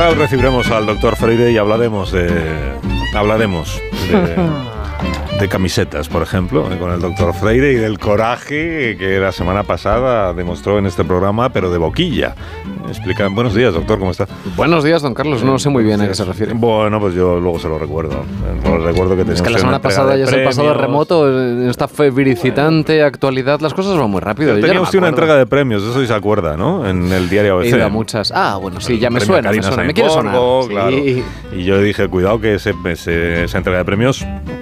Ahora recibiremos al doctor Freire y hablaremos de camisetas, por ejemplo, con el doctor Freire y del coraje que la semana pasada demostró en este programa, pero de boquilla. Explican. Buenos días, doctor, ¿cómo está? Buenos días, don Carlos. No sé muy bien a qué se refiere. Bueno, pues yo luego se lo recuerdo. Recuerdo que es que la semana pasada ya es el pasado remoto, en esta febricitante actualidad, las cosas van muy rápido. Tenía usted una entrega de premios, de eso sí se acuerda, ¿no? En el diario ABC. He ido a muchas. Bueno, sí, ya me suena. Me quiere sonar. Claro. Sí. Y yo dije, cuidado que esa entrega de premios